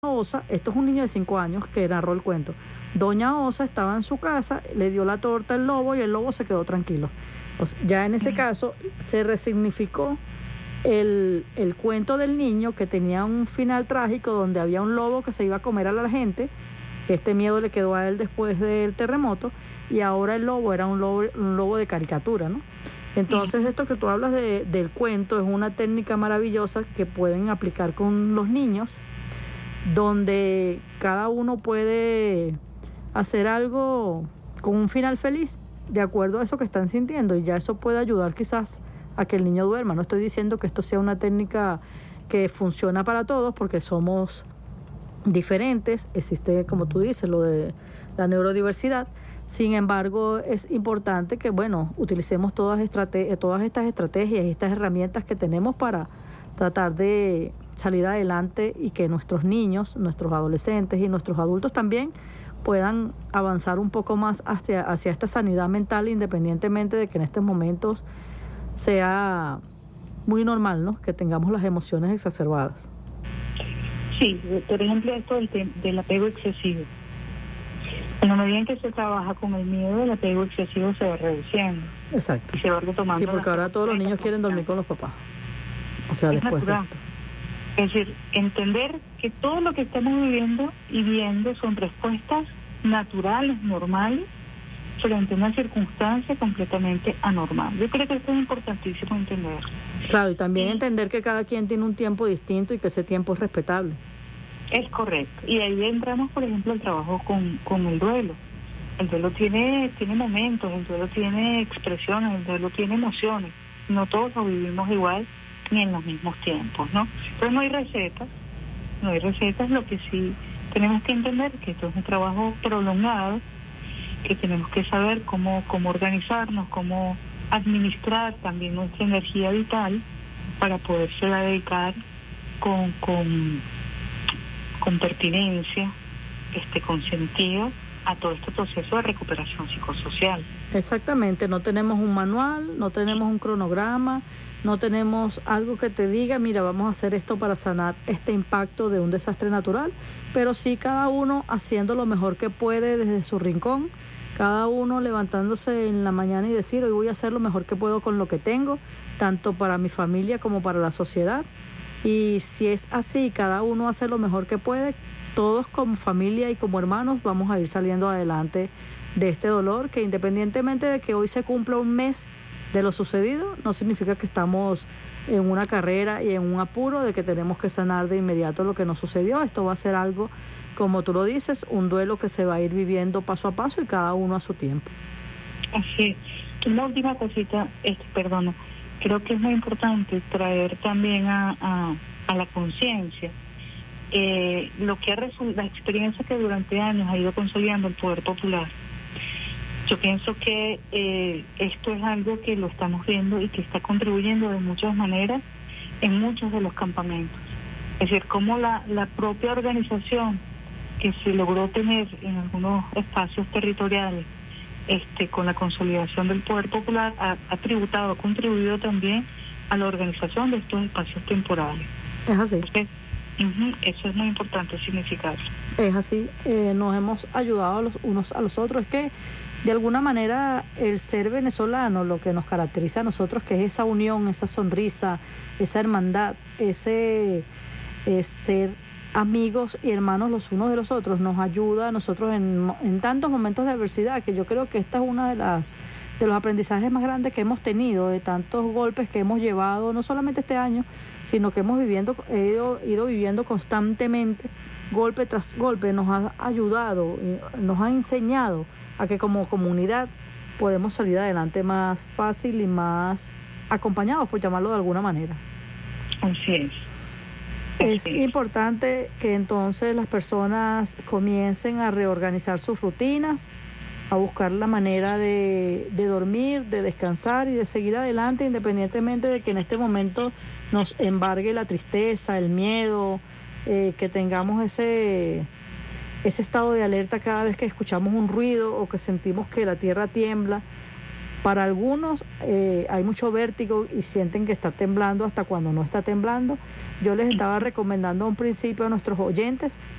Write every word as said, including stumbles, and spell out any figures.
Osa, esto es un niño de cinco años que narró el cuento. Doña Osa estaba en su casa, le dio la torta al lobo y el lobo se quedó tranquilo. O sea, ya en ese caso se resignificó el, el cuento del niño, que tenía un final trágico donde había un lobo que se iba a comer a la gente, que este miedo le quedó a él después del terremoto, y ahora el lobo era un lobo, un lobo de caricatura, ¿no? Entonces, esto que tú hablas de, del cuento es una técnica maravillosa que pueden aplicar con los niños, donde cada uno puede hacer algo con un final feliz de acuerdo a eso que están sintiendo, y ya eso puede ayudar quizás a que el niño duerma. No estoy diciendo que esto sea una técnica que funciona para todos, porque somos diferentes, existe, como tú dices, lo de la neurodiversidad. Sin embargo, es importante que, bueno, utilicemos todas, estrate- todas estas estrategias y estas herramientas que tenemos para tratar de salir adelante, y que nuestros niños, nuestros adolescentes y nuestros adultos también puedan avanzar un poco más hacia, hacia esta sanidad mental, independientemente de que en estos momentos sea muy normal, ¿no?, que tengamos las emociones exacerbadas. Sí, por ejemplo, esto del, te- del apego excesivo. En la medida en que se trabaja con el miedo, el apego excesivo se va reduciendo. Exacto. Y se va retomando. Sí, porque ahora todos los niños quieren dormir con los papás. O sea, es después natural. de esto. Es decir, entender que todo lo que estamos viviendo y viendo son respuestas naturales, normales, frente a una circunstancia completamente anormal. Yo creo que esto es importantísimo entender. Claro, y también Sí. entender que cada quien tiene un tiempo distinto y que ese tiempo es respetable. Es correcto. Y ahí entramos, por ejemplo, el trabajo con, con el duelo. El duelo tiene, tiene momentos, el duelo tiene expresiones, el duelo tiene emociones. No todos lo vivimos igual ni en los mismos tiempos, ¿no? Entonces no hay recetas, no hay recetas. Lo que sí tenemos que entender que esto es un trabajo prolongado, que tenemos que saber cómo, cómo organizarnos, cómo administrar también nuestra energía vital para poderse dedicar con, con, con pertinencia, este, con sentido a todo este proceso de recuperación psicosocial. Exactamente, no tenemos un manual, no tenemos un cronograma, no tenemos algo que te diga, mira, vamos a hacer esto para sanar este impacto de un desastre natural, pero sí cada uno haciendo lo mejor que puede desde su rincón, cada uno levantándose en la mañana y decir, hoy voy a hacer lo mejor que puedo con lo que tengo, tanto para mi familia como para la sociedad. Y si es así, cada uno hace lo mejor que puede, todos como familia y como hermanos vamos a ir saliendo adelante de este dolor, que independientemente de que hoy se cumpla un mes de lo sucedido, no significa que estamos en una carrera y en un apuro de que tenemos que sanar de inmediato lo que nos sucedió. Esto va a ser algo, como tú lo dices, un duelo que se va a ir viviendo paso a paso y cada uno a su tiempo. Así es. Una última cosita, este, perdona, creo que es muy importante traer también a, a, a la conciencia eh, lo que ha resultado, la experiencia que durante años ha ido consolidando el poder popular. Yo pienso que eh, esto es algo que lo estamos viendo y que está contribuyendo de muchas maneras en muchos de los campamentos. Es decir, como la, la propia organización que se logró tener en algunos espacios territoriales este, con la consolidación del poder popular ha, ha tributado, ha contribuido también a la organización de estos espacios temporales. Es así. Entonces, uh-huh, eso es muy importante significar. Es así, eh, nos hemos ayudado los unos a los otros. Es que de alguna manera el ser venezolano, lo que nos caracteriza a nosotros, que es esa unión, esa sonrisa, esa hermandad, ese eh, ser amigos y hermanos los unos de los otros, nos ayuda a nosotros en, en tantos momentos de adversidad, que yo creo que esta es una de las de los aprendizajes más grandes que hemos tenido, de tantos golpes que hemos llevado, no solamente este año, sino que hemos viviendo, ido, ido viviendo constantemente, golpe tras golpe. Nos ha ayudado, nos ha enseñado a que como comunidad podemos salir adelante más fácil y más acompañados, por llamarlo de alguna manera. Así es. Es importante que entonces las personas comiencen a reorganizar sus rutinas, a buscar la manera de, de dormir, de descansar y de seguir adelante, independientemente de que en este momento nos embargue la tristeza, el miedo, eh, que tengamos ese, ese estado de alerta cada vez que escuchamos un ruido o que sentimos que la tierra tiembla. Para algunos eh, hay mucho vértigo y sienten que está temblando hasta cuando no está temblando. Yo les estaba recomendando a un principio a nuestros oyentes